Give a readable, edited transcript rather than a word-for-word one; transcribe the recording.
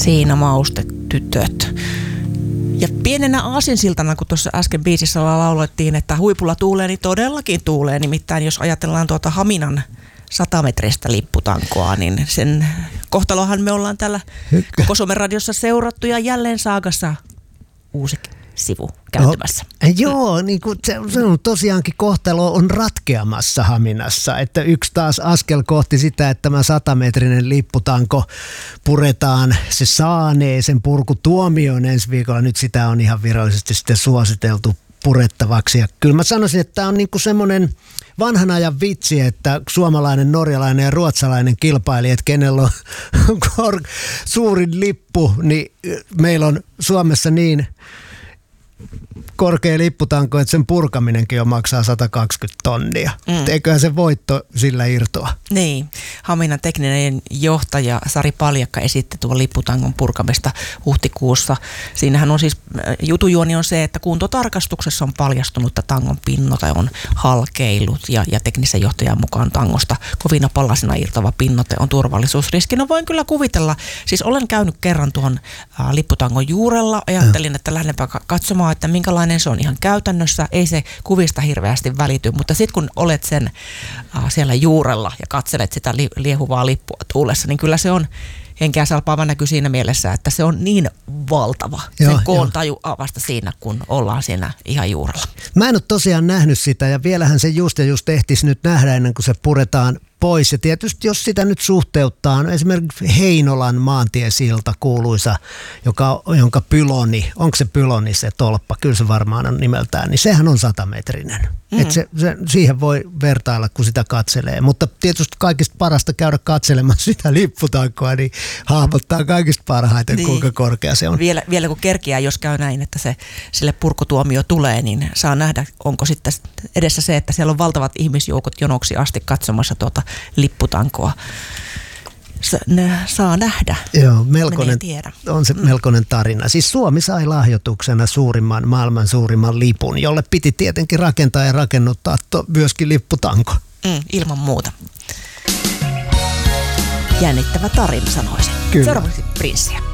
Siinä maustetytöt. Ja pienenä aasinsiltana, kun tuossa äsken biisissä laulettiin, että huipulla tuulee, niin todellakin tuulee. Nimittäin jos ajatellaan tuota Haminan 100-metristä lipputankoa, niin sen kohtalohan me ollaan täällä Koko Suomen radiossa seurattu ja jälleen Saagassa uusi sivu kääntymässä. Joo, niin kuin se on tosiaankin kohtalo on ratkeamassa Haminassa, että yksi taas askel kohti sitä, että tämä 100-metrinen lipputanko puretaan, se saanee sen purkutuomioon ensi viikolla. Nyt sitä on ihan virallisesti sitten suositeltu purettavaksi. Ja kyllä mä sanoisin, että tämä on niin kuin semmoinen vanhan ajan vitsi, että suomalainen, norjalainen ja ruotsalainen kilpailijat, kenellä on suurin lippu, niin meillä on Suomessa niin korkea lipputanko, että sen purkaminenkin jo maksaa 120 tonnia. Eiköhän se voitto sillä irtoa. Niin. Haminan tekninen johtaja Sari Paljakka esitti tuon lipputangon purkamista huhtikuussa. Siinähän on siis, jutujuoni on se, että kuntotarkastuksessa on paljastunut, että tangon pinnoite on halkeillut ja teknisen johtajan mukaan tangosta kovina palasina irtava pinnoite on turvallisuusriski. No voin kyllä kuvitella, siis olen käynyt kerran tuon lipputangon juurella, ajattelin, että lähdenpä katsomaan, että minkälainen se on ihan käytännössä, ei se kuvista hirveästi välity, mutta sitten kun olet sen siellä juurella ja katselet sitä liehuvaa lippua tuulessa, niin kyllä se on henkeä salpaava näky siinä mielessä, että se on niin valtava. Sen koon taju vasta siinä, kun ollaan siinä ihan juurella. Mä en ole tosiaan nähnyt sitä ja vielähän se just ehtisi nyt nähdä ennen kuin se puretaan pois. Ja tietysti jos sitä nyt suhteuttaa, no esimerkiksi Heinolan maantiesilta kuuluisa, jonka pyloni, onko se pyloni se tolppa, kyllä se varmaan on nimeltään, niin sehän on 100-metrinen. Että siihen voi vertailla, kun sitä katselee. Mutta tietysti kaikista parasta käydä katselemaan sitä lipputankoa, niin hahmottaa kaikista parhaiten, kuinka korkea se on. Vielä kun kerkiää, jos käy näin, että sille purkutuomio tulee, niin saa nähdä, onko sitten edessä se, että siellä on valtavat ihmisjoukot jonoksi asti katsomassa tuota lipputankoa. Saa nähdä. Joo, on se melkoinen tarina. Siis Suomi sai lahjoituksena maailman suurimman lipun, jolle piti tietenkin rakentaa ja rakennuttaa myöskin lipputanko. Ilman muuta. Jännittävä tarina, sanoisin. Kyllä. Seuraavaksi Prinssiä.